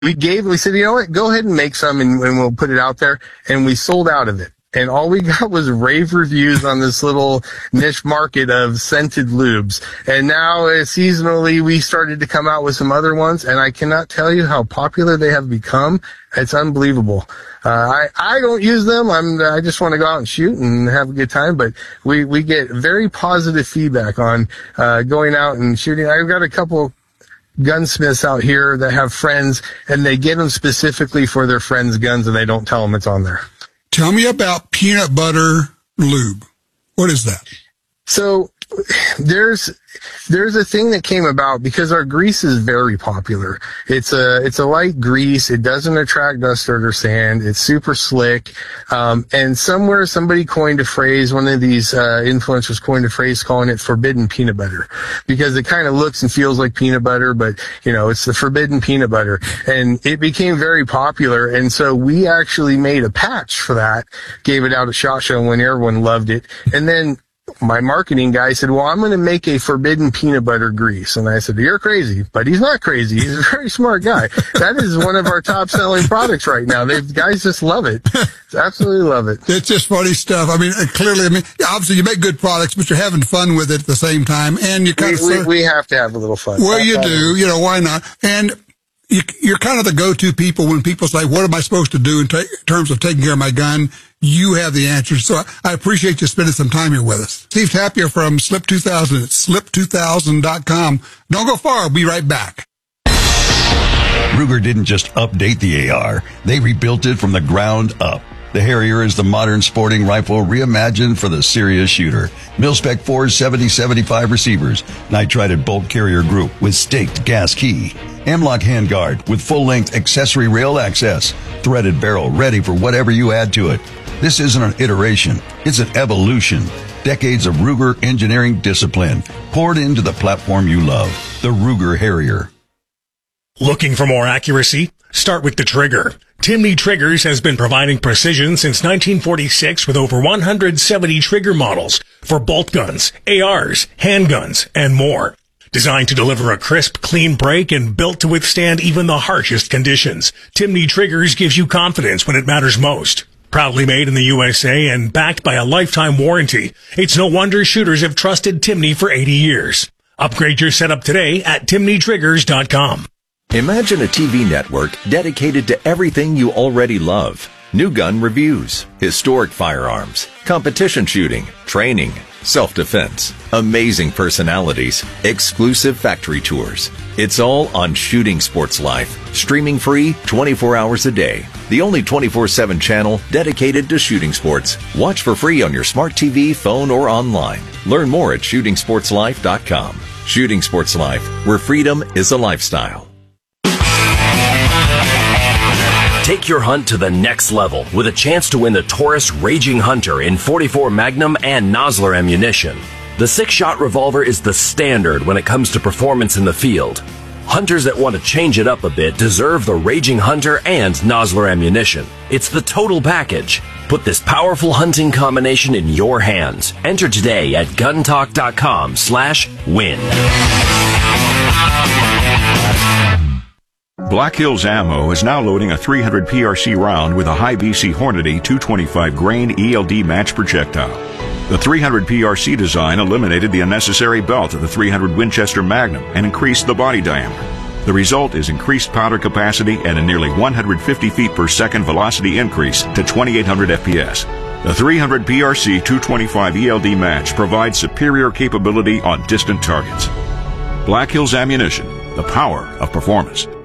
We said, you know what, go ahead and make some and we'll put it out there. And we sold out of it. And all we got was rave reviews on this little niche market of scented lubes. And now seasonally, we started to come out with some other ones, and I cannot tell you how popular they have become. It's unbelievable. I don't use them. I just want to go out and shoot and have a good time, but we get very positive feedback on, going out and shooting. I've got a couple gunsmiths out here that have friends, and they get them specifically for their friends' guns, and they don't tell them it's on there. Tell me about peanut butter lube. What is that? So there's a thing that came about because our grease is very popular. It's a light grease. It doesn't attract dust, dirt, or sand. It's super slick. And somewhere somebody coined a phrase, one of these influencers coined a phrase calling it forbidden peanut butter, because it kind of looks and feels like peanut butter, but it's the forbidden peanut butter. And it became very popular. And so we actually made a patch for that, gave it out at SHOT Show when everyone loved it. And then my marketing guy said, well, I'm going to make a forbidden peanut butter grease. And I said, you're crazy. But he's not crazy. He's a very smart guy. That is one of our top selling products right now. Guys just love it. Absolutely love it. It's just funny stuff. Clearly, obviously you make good products, but you're having fun with it at the same time. And you kind of, we have to have a little fun. Well, you do, why not? And you're kind of the go-to people when people say, what am I supposed to do in terms of taking care of my gun? You have the answers. So I appreciate you spending some time here with us. Steve Tapia from Slip 2000 at slip2000.com. Don't go far. I'll be right back. Ruger didn't just update the AR. They rebuilt it from the ground up. The Harrier is the modern sporting rifle reimagined for the serious shooter. Mil-Spec 4's 70-75 receivers, nitrided bolt carrier group with staked gas key, M-LOK handguard with full-length accessory rail access, threaded barrel ready for whatever you add to it. This isn't an iteration, it's an evolution. Decades of Ruger engineering discipline poured into the platform you love, the Ruger Harrier. Looking for more accuracy? Start with the trigger. Timney Triggers has been providing precision since 1946 with over 170 trigger models for bolt guns, ARs, handguns, and more. Designed to deliver a crisp, clean break and built to withstand even the harshest conditions, Timney Triggers gives you confidence when it matters most. Proudly made in the USA and backed by a lifetime warranty, it's no wonder shooters have trusted Timney for 80 years. Upgrade your setup today at TimneyTriggers.com. Imagine a TV network dedicated to everything you already love. New gun reviews, historic firearms, competition shooting, training, self-defense, amazing personalities, exclusive factory tours. It's all on Shooting Sports Life, streaming free 24 hours a day. The only 24/7 channel dedicated to shooting sports. Watch for free on your smart TV, phone, or online. Learn more at shootingsportslife.com. Shooting Sports Life, where freedom is a lifestyle. Take your hunt to the next level with a chance to win the Taurus Raging Hunter in .44 Magnum and Nosler ammunition. The 6-shot revolver is the standard when it comes to performance in the field. Hunters that want to change it up a bit deserve the Raging Hunter and Nosler ammunition. It's the total package. Put this powerful hunting combination in your hands. Enter today at guntalk.com/win. Black Hills Ammo is now loading a 300 PRC round with a high BC Hornady 225 grain ELD match projectile. The 300 PRC design eliminated the unnecessary belt of the 300 Winchester Magnum and increased the body diameter. The result is increased powder capacity and a nearly 150 feet per second velocity increase to 2800 FPS. The 300 PRC 225 ELD match provides superior capability on distant targets. Black Hills Ammunition, the power of performance.